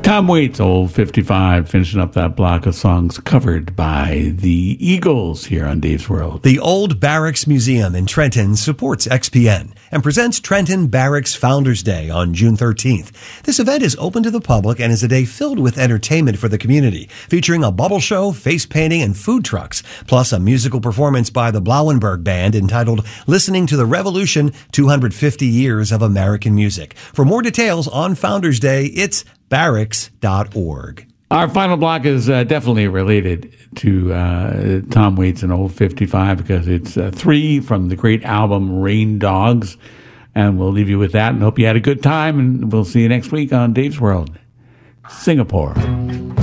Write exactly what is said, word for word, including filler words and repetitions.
Tom Waits, Old fifty-five, finishing up that block of songs covered by the Eagles here on Dave's World. The Old Barracks Museum in Trenton supports X P N and presents Trenton Barracks Founders Day on June thirteenth. This event is open to the public and is a day filled with entertainment for the community, featuring a bubble show, face painting, and food trucks, plus a musical performance by the Blauenberg Band entitled Listening to the Revolution, two hundred fifty Years of American Music. For more details on Founders Day, it's barracks dot org. Our final block is uh, definitely related to uh, Tom Waits and Old fifty-five because it's uh, three from the great album Rain Dogs. And we'll leave you with that and hope you had a good time. And we'll see you next week on Dave's World, Singapore.